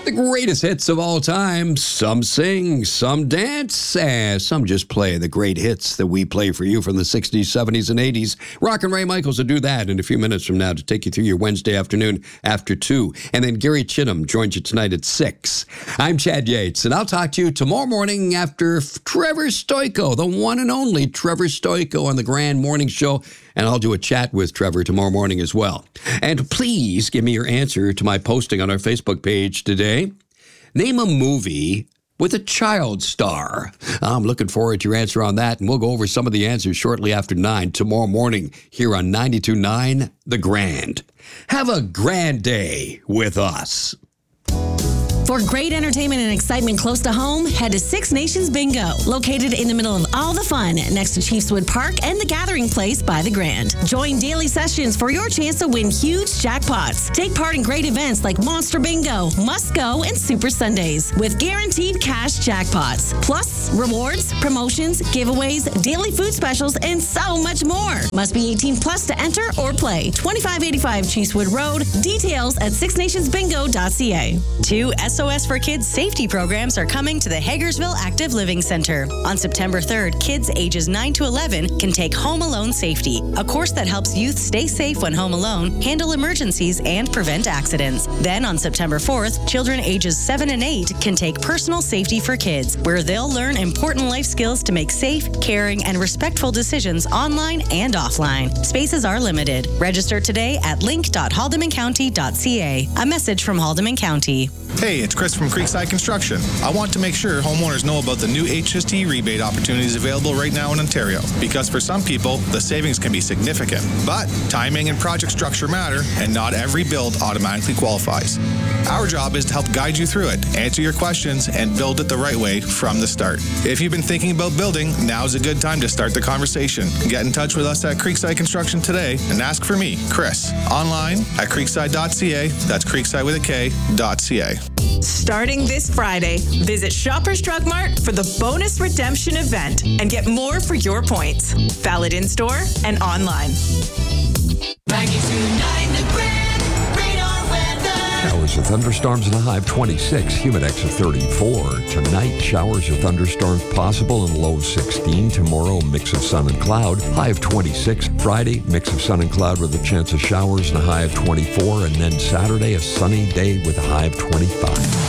The greatest hits of all time. Some sing, some dance, some just play the great hits that we play for you from the 60s, 70s, and 80s. Rock and Ray Michaels will do that in a few minutes from now to take you through your Wednesday afternoon after 2. And then Gary Chittum joins you tonight at 6. I'm Chad Yates, and I'll talk to you tomorrow morning after Trevor Stoico, the one and only Trevor Stoico on the Grand Morning Show. And I'll do a chat with Trevor tomorrow morning as well. And please give me your answer to my posting on our Facebook page today. Name a movie with a child star. I'm looking forward to your answer on that, and we'll go over some of the answers shortly after 9 tomorrow morning here on 92.9 The Grand. Have a grand day with us. For great entertainment and excitement close to home, head to Six Nations Bingo, located in the middle of all the fun next to Chiefswood Park and the Gathering Place by the Grand. Join daily sessions for your chance to win huge jackpots. Take part in great events like Monster Bingo, Must Go, and Super Sundays with guaranteed cash jackpots. Plus, rewards, promotions, giveaways, daily food specials, and so much more. Must be 18 plus to enter or play. 2585 Chiefswood Road. Details at sixnationsbingo.ca. 2 SOS for Kids safety programs are coming to the Hagersville Active Living Center. On September 3rd, kids ages 9 to 11 can take Home Alone Safety, a course that helps youth stay safe when home alone, handle emergencies, and prevent accidents. Then on September 4th, children ages 7 and 8 can take Personal Safety for Kids, where they'll learn important life skills to make safe, caring, and respectful decisions online and offline. Spaces are limited. Register today at link.haldemancounty.ca. A message from Haldeman County. Hey, it's Chris from Creekside Construction. I want to make sure homeowners know about the new HST rebate opportunities available right now in Ontario, because for some people, the savings can be significant. But timing and project structure matter, and not every build automatically qualifies. Our job is to help guide you through it, answer your questions, and build it the right way from the start. If you've been thinking about building, now's a good time to start the conversation. Get in touch with us at Creekside Construction today and ask for me, Chris, online at creekside.ca. That's creekside with a K.ca. Starting this Friday, visit Shoppers Drug Mart for the bonus redemption event and get more for your points. Valid in-store and online. 92.9 The Grand, radar weather. Showers or thunderstorms in a high of 26, humidex of 34. Tonight, showers or thunderstorms possible in low of 16. Tomorrow, mix of sun and cloud, high of 26. Friday, mix of sun and cloud with a chance of showers and a high of 24. And then Saturday, a sunny day with a high of 25.